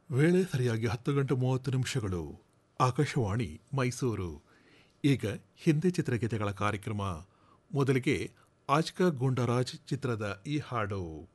ವೇಳೆ ಸರಿಯಾಗಿ 10 ಗಂಟೆ 30 ನಿಮಿಷಗಳು. ಆಕಾಶವಾಣಿ ಮೈಸೂರು. ಈಗ ಹಿಂದಿ ಚಿತ್ರಗೀತೆಗಳ ಕಾರ್ಯಕ್ರಮ. ಮೊದಲಿಗೆ ಆಜ್ಕಾ ಗುಂಡರಾಜ್ ಚಿತ್ರದ ಈ ಹಾಡು.